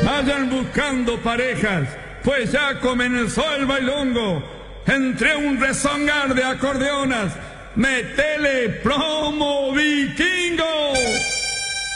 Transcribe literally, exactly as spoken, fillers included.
vayan buscando parejas, pues ya comenzó el bailongo. Entre un rezongar de acordeonas, metele pronto.